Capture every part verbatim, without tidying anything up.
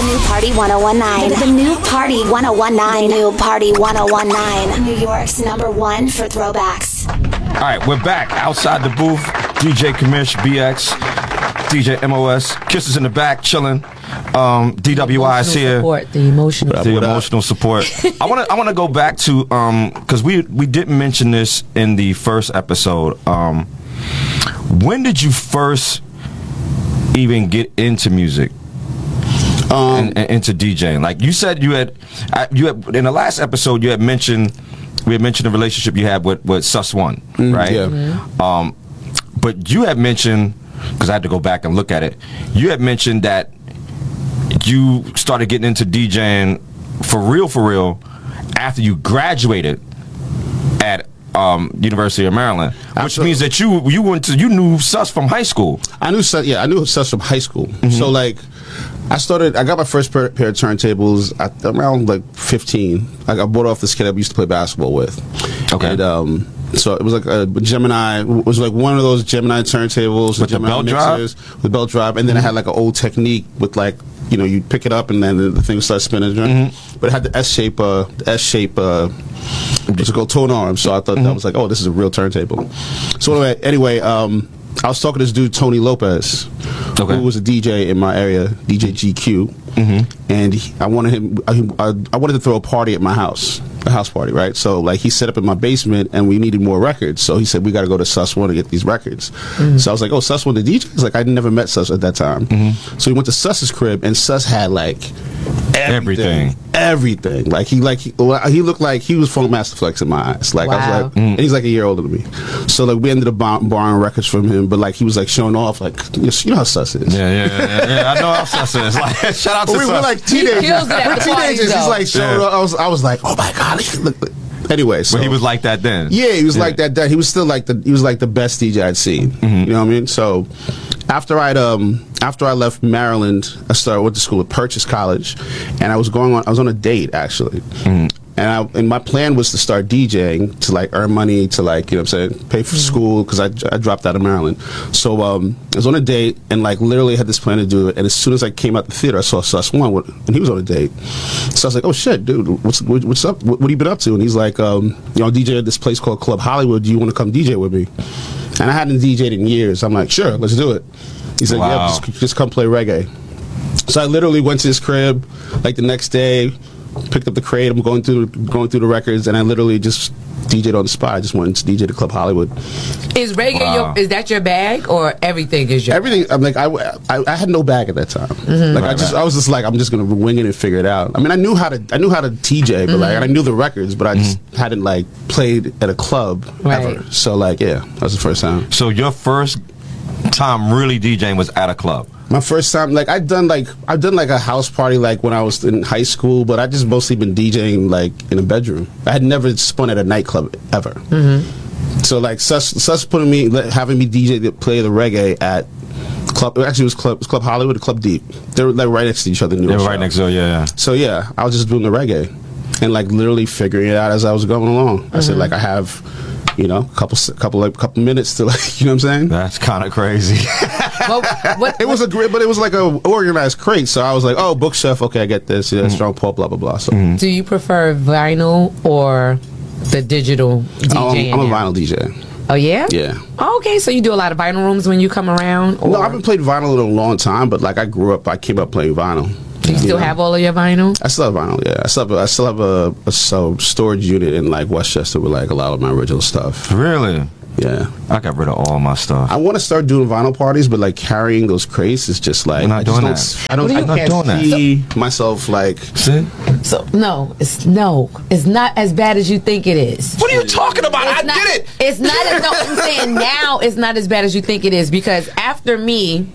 new Party one oh one nine. The new Party one oh one nine. The new Party one oh one nine. New York's number one for throwbacks. All right, we're back outside the booth. D J Kamish, B X, D J M O S, Kisses in the back, chilling. Um, D W I is here. Support, the emotional, the emotional support. I want to. I want to go back to um, because we we didn't mention this in the first episode. Um, when did you first even get into music? Um, and, and into DJing? Like you said, you had, you had in the last episode. You had mentioned we had mentioned the relationship you had with with Sus One, mm, right? Yeah. Mm-hmm. Um, but you had mentioned, because I had to go back and look at it. You had mentioned that you started getting into DJing for real, for real, after you graduated at um, University of Maryland, which Absolutely. means that you you went to you knew Sus from high school. I knew Sus, yeah, I knew Sus from high school. Mm-hmm. So like, I started. I got my first pair, pair of turntables at around like fifteen. Like I bought off this kid I used to play basketball with. Okay. And, um, so it was like a Gemini. It was like one of those Gemini turntables With the Gemini belt mixers, drive? with belt drive, and then mm-hmm. it had like an old Technique with like, you know, you pick it up and then the, the thing starts spinning. Mm-hmm. But it had the S shape, uh, the S shape. Uh, what's it called? Tone arms. So I thought mm-hmm. that was like, oh, this is a real turntable. So anyway, anyway, um, I was talking to this dude Tony Lopez, okay. who was a D J in my area, D J G Q, mm-hmm. and he, I wanted him. I, I wanted to throw a party at my house. A house party, right? So like he set up in my basement and we needed more records. So he said, we got to go to Sus One to get these records. Mm-hmm. So I was like, oh, Sus One, the D J? He's like, I'd never met Sus at that time. Mm-hmm. So we went to Sus's crib and Sus had like everything. Everything. everything. Like he like he, he looked like he was Funk Master Flex in my eyes. Like wow. I was like, mm-hmm. and he's like a year older than me. So like we ended up bar- borrowing records from him, but like he was like showing off, like, you know how Sus is. Yeah, yeah, yeah, yeah. I know how Sus is. Like, shout out to we Sus. We're like teenagers. He kills it at we're the teenagers. party, He's like showing yeah. up. I was, I was like, oh my god. Anyway, so but he was like that then. Yeah, he was yeah. like that then. He was still like the he was like the best D J I'd seen. Mm-hmm. You know what I mean? So after I'd um after I left Maryland, I started went to school at Purchase College, and I was going on I was on a date actually. Mm-hmm. And I, and my plan was to start DJing to like earn money to like, you know what I'm saying, pay for mm-hmm. school because I, I dropped out of Maryland. So um, I was on a date and like literally had this plan to do it. And as soon as I came out the theater, I saw Sus One and he was on a date. So I was like, oh shit, dude, what's what's up? What, what have you been up to? And he's like, um, you know, D J at this place called Club Hollywood. Do you want to come D J with me? And I hadn't D J'd in years. I'm like, sure, let's do it. He said, wow. yeah, just, just come play reggae. So I literally went to his crib like the next day. Picked up the crate. I'm going through going through the records, and I literally just D J'd on the spot. I just went to D J to Club Hollywood. Is reggae wow. your, is that your bag or everything is your everything? I'm like I, I, I had no bag at that time. Mm-hmm. Like right, I just right. I was just like I'm just gonna wing it and figure it out. I mean I knew how to I knew how to T J, but mm-hmm. like and I knew the records, but I just mm-hmm. hadn't like played at a club right. ever. So like yeah, that was the first time. So your first time really DJing was at a club. My first time, like I'd done like I've done like a house party like when I was in high school, but I just mostly been DJing like in a bedroom. I had never spun at a nightclub ever. Mm-hmm. So like Sus, Sus putting me having me D J to play the reggae at club. Actually, it was club, it was club Hollywood, or Club Deep. They were like right next to each other. They were right next to yeah, yeah. So yeah, I was just doing the reggae and like literally figuring it out as I was going along. Mm-hmm. I said like I have. You know, a couple, couple, like, couple minutes to, like, you know what I'm saying? That's kind of crazy. well, what, it was a great, but it was like a organized crate. So I was like, oh, bookshelf, okay, I get this. Yeah, mm-hmm. Strong Paul, blah blah blah. So, mm-hmm. do you prefer vinyl or the digital DJing? Oh, I'm, I'm a vinyl D J. Oh yeah? Yeah. Oh, okay, so you do a lot of vinyl rooms when you come around? Or? No, I haven't played vinyl in a long time, but like I grew up, I came up playing vinyl. Do you still you know? have all of your vinyl? I still have vinyl, yeah. I still have, I still have a, a, a storage unit in like Westchester with like a lot of my original stuff. Really? Yeah. I got rid of all my stuff. I want to start doing vinyl parties, but like carrying those crates is just like I'm not I doing just that. I don't. You, I not can't doing see that. myself like. See? So no, it's no, it's not as bad as you think it is. What are you talking about? It's I not, did it. It's not. As, no, I'm saying now it's not as bad as you think it is because after me,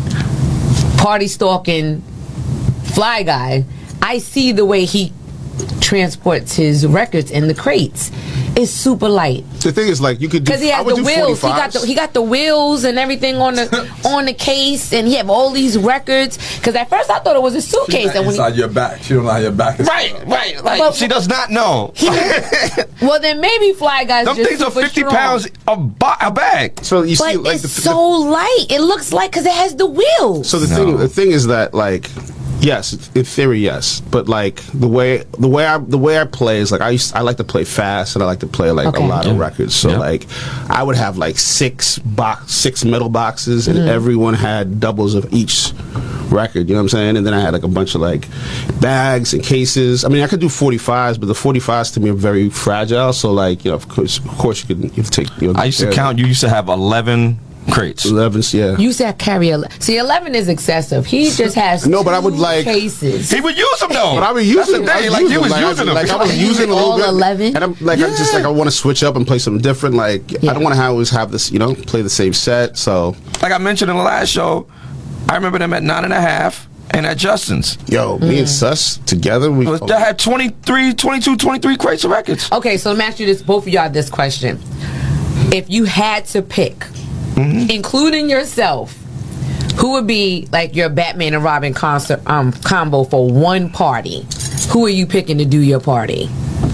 party stalking, Fly Guy, I see the way he transports his records in the crates. It's super light. The thing is, like, you could do because he has the wheels. He got the he got the wheels and everything on the on the case, and he have all these records. Because at first I thought it was a suitcase. She's not and when inside he, your back, she don't know how your back is. Right, right. Like but, she does not know. He, well, then maybe Fly Guys. Them just things are fifty strong. pounds a, ba- a bag. So you but see, like, it's the, so light. It looks like because it has the wheels. So the no. thing, the thing is that like. Yes, in theory, yes. But like the way the way I the way I play is like I used I like to play fast and I like to play like Okay. a lot Yeah. of records. So Yeah. like I would have like six box six metal boxes and everyone had doubles of each record. You know what I'm saying? And then I had like a bunch of like bags and cases. I mean, I could do forty-fives, but the forty-fives to me are very fragile. So like you know, of course, of course, you can you can take. You know, I used to yeah, count. You used to have eleven crates. elevens. Yeah. You said carry ele- see eleven is excessive. He just has No, but I would two like- cases. He would use them though. But I was That's using, the I thing. was Like using you was like, I- using them. like I was You using a all little bit, eleven? and I'm like, I just like I want to switch up and play something different. Like Yeah. I don't want to always have this, you know, play the same set. So Like I mentioned in the last show, I remember them at nine and a half and at Justin's. yo, Mm. me and Sus together, we Was- That had twenty-three, twenty-two, twenty-three crates of records. Okay, so let me ask you this, both of y'all, this question. If you had to pick, including yourself, who would be like your Batman and Robin concert um, combo for one party? Who are you picking to do your party?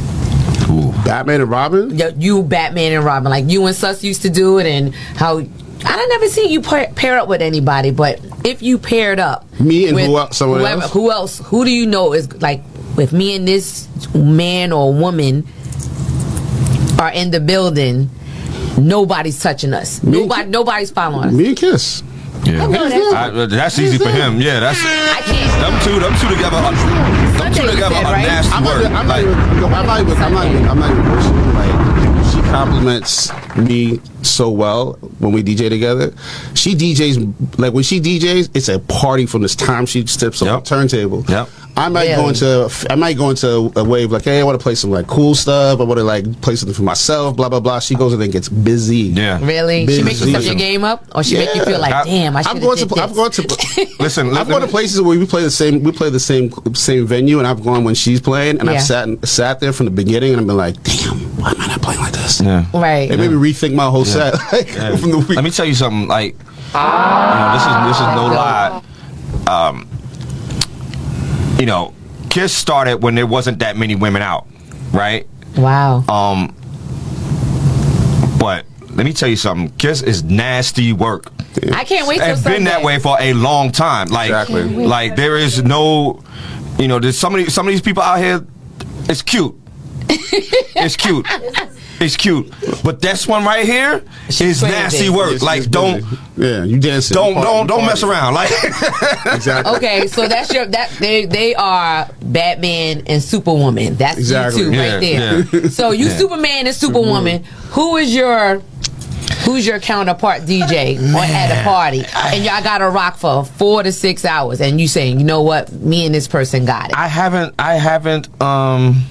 Batman and Robin. Y- You, Batman and Robin, like you and Sus used to do it, and how I don't never see you pair, pair up with anybody. But if you paired up, Me and with who else- someone whoever- else? who else? Who do you know is like if me and this man or woman are in the building? Nobody's touching us. Me and Nobody, Ki- nobody's following us. Me and Kiss. Yeah, know that. I- that's easy for him. Yeah, that's I can't. them two. Them two together. Are, them Sunday two you together said, are right? nasty I'm not, work. even- I'm, not Like, even, I'm not even. I'm not even. I'm not even bullshitting. Like she compliments me so well when we D J together. She D Js like when she D Js, it's a party from this time she steps on Yep. the turntable. Yep. I might Really? go into I might go into a wave like, hey, I want to play some like cool stuff. I want to like play something for myself. Blah blah blah. She goes in there and gets busy. yeah. Really? She make you step Busy. your game up, or she make you feel like, I- damn, I should I've have gone did to this. I've gone to Listen, I've let gone to me- places where we play the same we play the same same venue, and I've gone when she's playing, and Yeah. I've sat sat there from the beginning, and I've been like, damn, why am I not playing like this? Yeah. Right. It made me rethink my whole set like, Yeah. from the week. Let me tell you something. Like, you know, this is this is no lie. Um, you know, Kiss started when there wasn't that many women out, right? Wow. Um, but let me tell you something. Kiss is nasty work. I can't wait till And been that Sunday. way for a long time. Like, Exactly. Can't wait. like there is no, you know, there's some of these, some of these people out here. It's cute. It's cute. It's cute. But this one right here is crazy. nasty work. It's- Like, it's don't, busy. yeah, you dancing. don't, Party, don't, don't mess party. around. Like, Exactly. Okay, so that's your that they they are Batman and Superwoman. That's Exactly. you two Yeah, right there. yeah. So you Yeah. Superman and Superwoman. Who is your who's your counterpart D J or at a party? And y'all got to rock for four to six hours, and you saying, you know what, me and this person got it. I haven't, I haven't, um,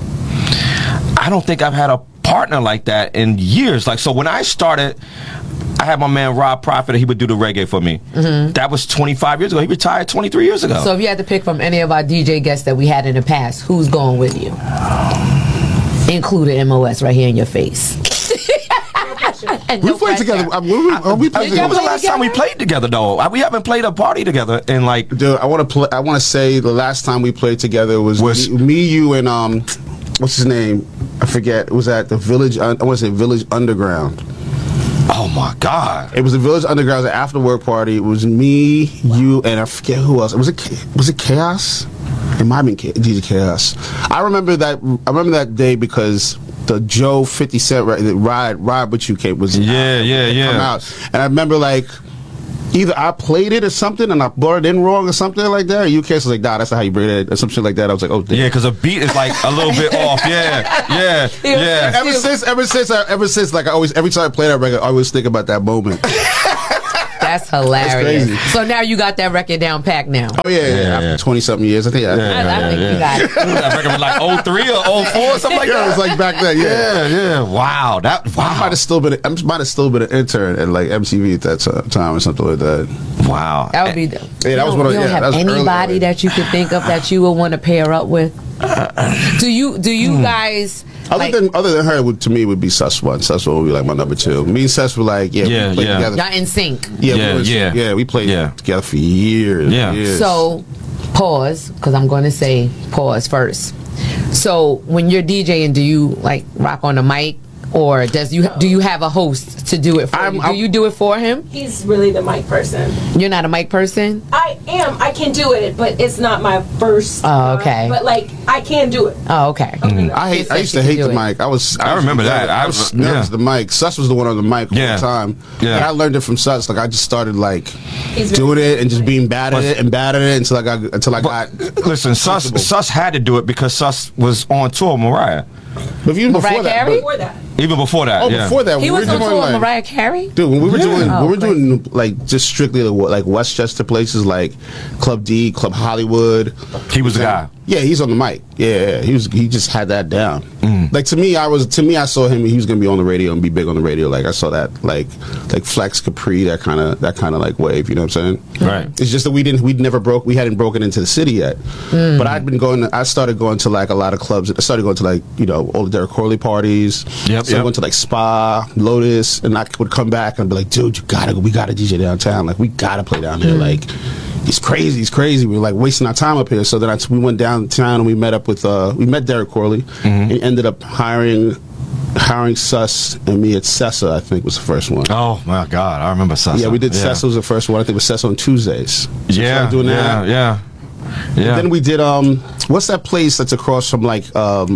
I don't think I've had a partner like that in years. Like, so when I started, I had my man Rob Prophet, he would do the reggae for me. That was twenty-five years ago. He retired twenty-three years ago. So if you had to pick from any of our D J guests that we had in the past, who's going with you? Including M O S right here in your face. And We no played pressure. together. I, we, we, oh, we played Did y'all when was the together. play last time we together? played together, though? I- We haven't played a party together in like. Dude, I want to play. I want to say the last time we played together was, Was- me, me, you, and um, what's his name? I forget. It was at the Village. I want to say Village Underground. Oh my God! It was the Village Underground. It was an after work party. It was me, you, and I forget who else. Was it Cha- was it Chaos? It might have been Cha- D J Chaos. I remember that. I remember that day because the Joe fifty Cent ri- the ride ride with you came was Yeah, out, yeah, yeah. come out, and I remember like. Either I played it or something, and I brought it in wrong or something like that. Or you case was like, "Nah, that's not how you bring it," or some shit like that. I was like, "Oh, damn." Yeah, because the beat is like a little bit off. Yeah, yeah, yeah. Ever since, ever since, I, ever since, like I always, every time I play that record, I always think about that moment. That's hilarious. crazy. So now you got that record down packed now. Oh yeah, yeah, Yeah, after yeah. twenty something years, I think. I, Yeah. I, I think you got it. That record was like oh three or oh four, something like yeah, that. it was like back then. Yeah, Yeah, yeah. Wow, that I wow, might have still been, I might have still been an intern at like M T V at that ti- time or something like that. wow. That would be. The, Yeah, you that was don't, one of- you don't yeah, have that was early anybody on. that you could think of that you would want to pair up with. Do you? Do you guys? Other like, than other than her, would, to me would be Sus one. Sus one would be like my number two. Me and Sus were like, yeah, Yeah, we played yeah. together. y'all in sync. Yeah, Yeah, we was- yeah. yeah, we played Yeah. together for years. Yeah. years. So, pause, because I'm going to say pause first. So, when you're DJing, do you like rock on the mic or does you do you have a host to do it for I'm- you? Do I'm- you do it for him? He's really the mic person. You're not a mic person. I am. I can do it, but it's not my first. Oh, okay. uh, but like, I can do it. Oh, okay. I hate. I used to hate the mic. I was. I was remember nervous. that. I I- was nervous. yeah. The mic. Sus was the one on the mic all Yeah. the time. Yeah. And I learned it from Sus. Like I just started like He's doing very- it and just being bad at it and bad at it until I got until I got. Listen, Sus comfortable. Sus had to do it because Sus was on tour with Mariah. But even Mariah before that, Carey? Before that. Even before that, oh, yeah. before that, He we was were on doing tour with like, Mariah Carey. dude, when we were Yeah. doing, Oh, when we were crazy. doing like just strictly the, like Westchester places like Club D, Club Hollywood. He was the guy. Yeah, he's on the mic. Yeah, yeah, he was. He just had that down. Mm. Like to me, I was to me, I saw him. He was gonna be on the radio and be big on the radio. Like I saw that, like like Flex Capri, that kind of that kind of like wave. You know what I'm saying? Right. It's just that we didn't. We'd never broke. We hadn't broken into the city yet. Mm. But I'd been going. I started going to like a lot of clubs. I started going to like you know all the Derek Corley parties. Yep, So I yep. went to like Spa, Lotus, and I would come back and be like, dude, you gotta go. We gotta D J downtown. Like we gotta play down there. Like. He's crazy. He's crazy. We were like wasting our time up here. So then I, we went downtown and we met up with uh, we met Derek Corley. And he ended up hiring hiring Sus and me at Sessa. I think was the first one. Oh my God, I remember Sus. Yeah, we did Sessa was the first one. I think it was Sessa on Tuesdays. So we Yeah, started doing yeah, that. yeah, yeah. Then we did um, what's that place that's across from like um,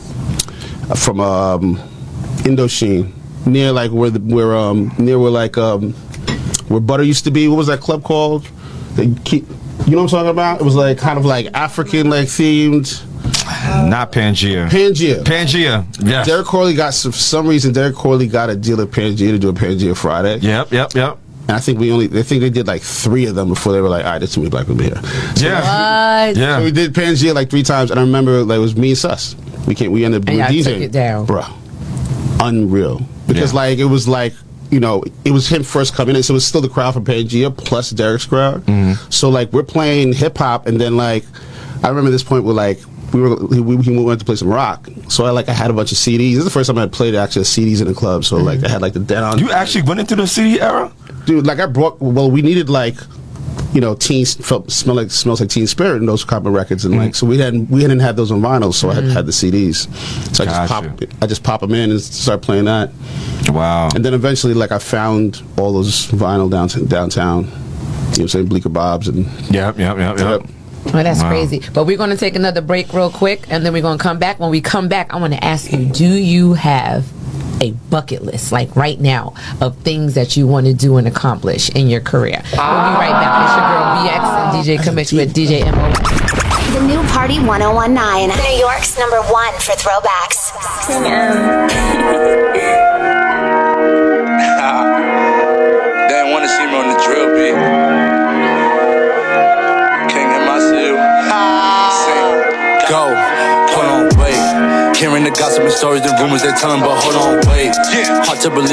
from um, Indochine near like where the where um near where like um where Butter used to be. What was that club called? They keep, you know what I'm talking about? It was like kind of like African like themed. Not Pangea. Pangea. Pangea. Yes. Derek Corley got for some reason Derek Corley got a deal at Pangea to do a Pangea Friday. Yep, yep, yep. And I think we only I think they did like three of them before they were like, all right, there's too many black people here. Yeah. What? Yeah. So we did Pangea like three times, and I remember like, it was me and Sus. We can't. We ended up And doing y'all DJing. took it down. Bruh. Unreal. Because Yeah. like it was like you know it was him first coming in, so it was still the crowd from Pangea plus Derek's crowd. Mm-hmm. So like we're playing hip hop, and then like I remember this point where like. We were we, we went to play some rock, so I like I had a bunch of C Ds. This is the first time I had played actually C Ds in a club. So like I had like the Dead On. You actually went into the C D era? Dude, like I brought. Well, we needed like, you know, teen felt smell like smells like Teen Spirit and those kind of records, and like so we hadn't we hadn't had those on vinyl, so I had had the C Ds. So I just Gotcha. pop I just pop them in and start playing that, Wow. and then eventually like I found all those vinyl downtown downtown. You know what I'm saying? Bleecker Bob's and Yep, yep, yep, yep. Well, that's Wow. crazy. But we're going to take another break real quick, and then we're going to come back. When we come back, I want to ask you, do you have a bucket list, like right now, of things that you want to do and accomplish in your career? We'll be right back. It's your girl B X and D J Commit with D J M O. The new Party ten nineteen, New York's number one for throwbacks. They didn't want to see me on the drill beat. Can't get my seal. Sing. Go. Hold on, wait. Hearing the gossip and stories and rumors they telling, but hold on, wait. Hard to believe